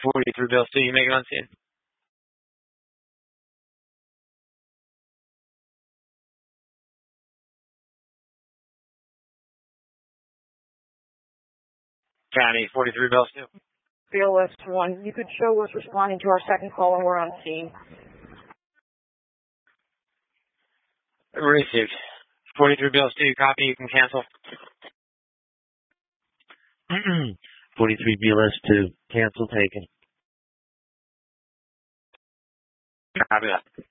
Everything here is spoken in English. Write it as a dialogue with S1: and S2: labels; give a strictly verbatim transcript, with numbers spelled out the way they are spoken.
S1: forty-three Bill two, you make it on scene. County, forty-three Bill two.
S2: B L S one, you could show us responding to our second call and we're on scene.
S1: Received. forty-three Bill two, copy, you can cancel.
S3: forty-three B L S two, cancel taken.
S1: Copy that.